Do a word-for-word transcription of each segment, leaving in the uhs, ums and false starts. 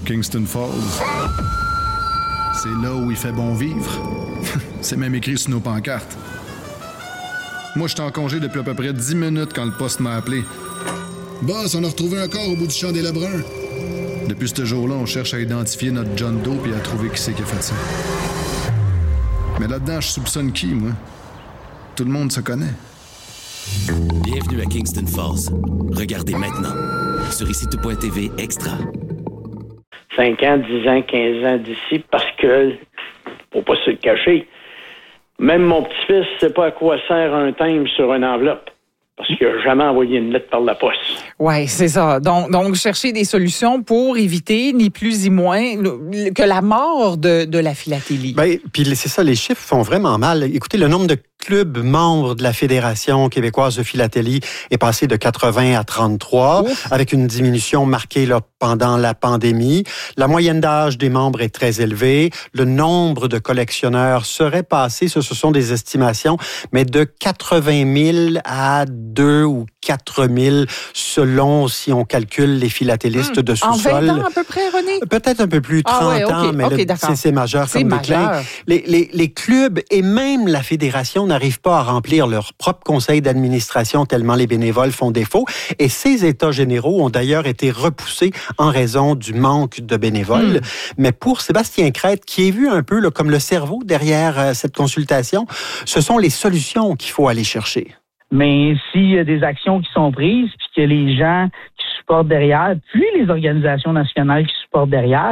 Kingston Falls. C'est là où il fait bon vivre. C'est même écrit sur nos pancartes. Moi, j'étais en congé depuis à peu près dix minutes quand le poste m'a appelé. Boss, on a retrouvé un corps au bout du champ des Lebrun. Depuis ce jour-là, on cherche à identifier notre John Doe et à trouver qui c'est qui a fait ça. Mais là-dedans, je soupçonne qui, moi? Tout le monde se connaît. Bienvenue à Kingston Falls. Regardez maintenant sur ici tout point t v Extra. cinq ans, dix ans, quinze ans d'ici, parce que, faut pas se le cacher, même mon petit-fils sait pas à quoi sert un timbre sur une enveloppe. Parce qu'il n'a jamais envoyé une lettre par la poste. Oui, c'est ça. Donc, donc, chercher des solutions pour éviter, ni plus ni moins, le, que la mort de, de la philatélie. Bien, puis c'est ça, les chiffres font vraiment mal. Écoutez, le nombre de clubs membres de la Fédération québécoise de philatélie est passé de quatre-vingts à trente-trois, Ouf. Avec une diminution marquée là, pendant la pandémie. La moyenne d'âge des membres est très élevée. Le nombre de collectionneurs serait passé, ce, ce sont des estimations, mais de quatre-vingt mille à deux ou quatre mille, selon si on calcule les philatélistes mmh. de sous-sol. En vingt ans à peu près, René? Peut-être un peu plus, trente ah ouais, okay, ans, mais okay, le, c'est, c'est majeur c'est comme majeur. déclin. Les, les, les clubs et même la Fédération n'arrivent pas à remplir leur propre conseil d'administration tellement les bénévoles font défaut. Et ces états généraux ont d'ailleurs été repoussés en raison du manque de bénévoles. Mmh. Mais pour Sébastien Crête, qui est vu un peu là, comme le cerveau derrière euh, cette consultation, ce sont les solutions qu'il faut aller chercher. Mais s'il y a des actions qui sont prises, puis que les gens qui supportent derrière, puis les organisations nationales qui supportent derrière,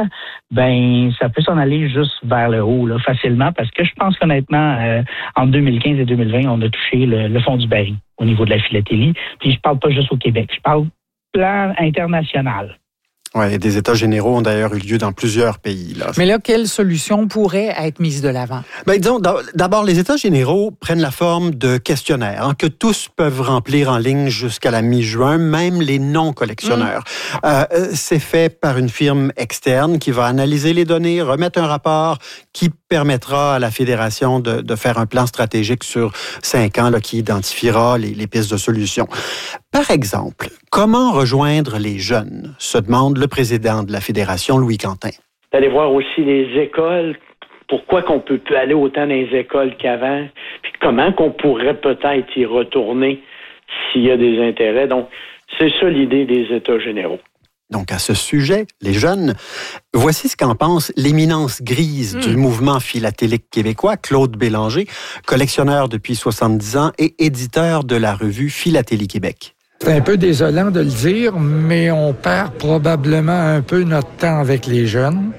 ben ça peut s'en aller juste vers le haut là, facilement, parce que je pense qu'honnêtement, euh, en deux mille quinze et deux mille vingt, on a touché le, le fond du baril au niveau de la philatélie. Puis je parle pas juste au Québec, je parle plan international. Oui, des états généraux ont d'ailleurs eu lieu dans plusieurs pays. Là. Mais là, quelle solution pourrait être mise de l'avant? Bien, disons, d'abord, les états généraux prennent la forme de questionnaires hein, que tous peuvent remplir en ligne jusqu'à la mi-juin, même les non-collectionneurs. Mmh. Euh, c'est fait par une firme externe qui va analyser les données, remettre un rapport qui permettra à la Fédération de, de faire un plan stratégique sur cinq ans là, qui identifiera les, les pistes de solutions. Par exemple, comment rejoindre les jeunes, se demande le président de la Fédération, Louis Quentin. D'aller voir aussi les écoles, pourquoi qu'on peut plus aller autant dans les écoles qu'avant, puis comment qu'on pourrait peut-être y retourner s'il y a des intérêts. Donc, c'est ça l'idée des États généraux. Donc, à ce sujet, les jeunes, voici ce qu'en pense l'éminence grise mmh. du mouvement philatélique québécois, Claude Bélanger, collectionneur depuis soixante-dix ans et éditeur de la revue Philatélie Québec. C'est un peu désolant de le dire, mais on perd probablement un peu notre temps avec les jeunes.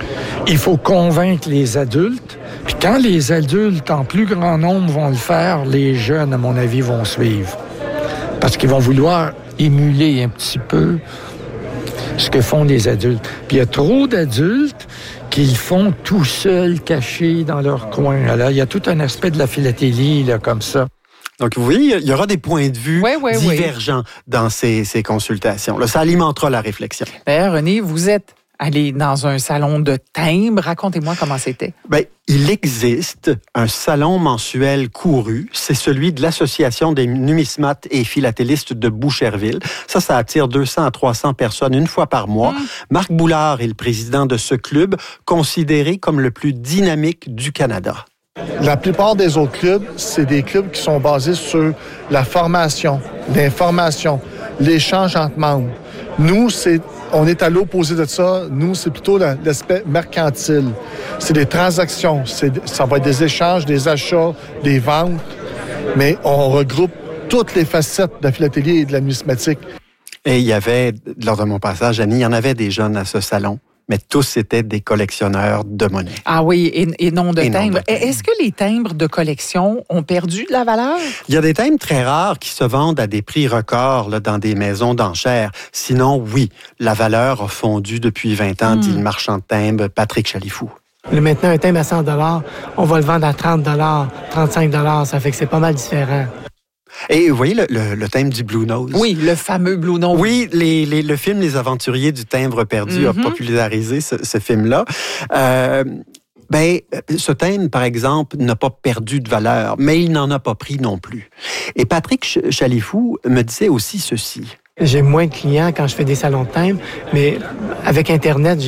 Il faut convaincre les adultes. Puis quand les adultes, en plus grand nombre, vont le faire, les jeunes, à mon avis, vont suivre. Parce qu'ils vont vouloir émuler un petit peu ce que font les adultes. Puis il y a trop d'adultes qui le font tout seuls, cachés dans leur coin. Alors, il y a tout un aspect de la philatélie là, comme ça. Donc, vous voyez, il y aura des points de vue oui, oui, divergents oui. dans ces, ces consultations. Là, ça alimentera la réflexion. D'ailleurs, René, vous êtes allé dans un salon de timbre. Racontez-moi comment c'était. Bien, il existe un salon mensuel couru. C'est celui de l'Association des numismates et philatélistes de Boucherville. Ça, ça attire deux cents à trois cents personnes une fois par mois. Mmh. Marc Boulard est le président de ce club, considéré comme le plus dynamique du Canada. La plupart des autres clubs, c'est des clubs qui sont basés sur la formation, l'information, l'échange entre membres. Nous, c'est, on est à l'opposé de ça. Nous, c'est plutôt la, l'aspect mercantile. C'est des transactions. C'est, ça va être des échanges, des achats, des ventes. Mais on regroupe toutes les facettes de la philatélie et de la numismatique. Et il y avait, lors de mon passage, Annie, il y en avait des jeunes à ce salon. Mais tous étaient des collectionneurs de monnaie. Ah oui, et, et non de et timbres. Non de timbres. Est-ce que les timbres de collection ont perdu de la valeur? Il y a des timbres très rares qui se vendent à des prix records là, dans des maisons d'enchères. Sinon, oui, la valeur a fondu depuis vingt ans, mmh. dit le marchand de timbres Patrick Chalifou. Maintenant, un timbre à cent dollars, on va le vendre à trente dollars, trente-cinq dollars. Ça fait que c'est pas mal différent. Et vous voyez le, le, le thème du Blue Nose? Oui, le fameux Blue Nose. Oui, les, les, le film Les Aventuriers du timbre perdu mm-hmm. a popularisé ce, ce film-là. Euh, ben, ce thème, par exemple, n'a pas perdu de valeur, mais il n'en a pas pris non plus. Et Patrick Chalifou me disait aussi ceci. J'ai moins de clients quand je fais des salons de timbre, mais avec Internet,